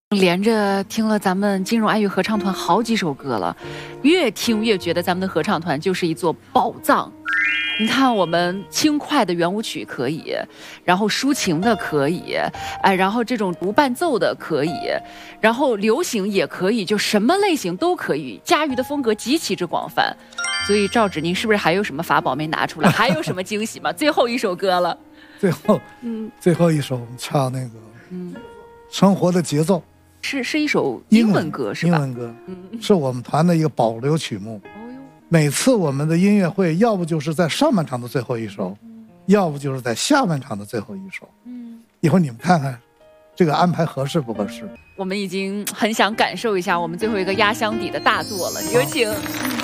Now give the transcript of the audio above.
连着听了咱们金融爱乐合唱团好几首歌了，越听越觉得咱们的合唱团就是一座宝藏。你看，我们轻快的圆舞曲可以，然后抒情的可以，然后这种无伴奏的可以，然后流行也可以，就什么类型都可以，驾驭的风格极其之广泛。所以赵芷，您是不是还有什么法宝没拿出来？还有什么惊喜吗？最后一首歌了， 最后一首我们唱那个，生活的节奏。 是一首英文歌是吧？ 英文歌，是我们团的一个保留曲目。每次我们的音乐会，要不就是在上半场的最后一首，要不就是在下半场的最后一首。一会儿你们看看，这个安排合适不合适？ 我们已经很想感受一下我们最后一个压箱底的大作了，有请。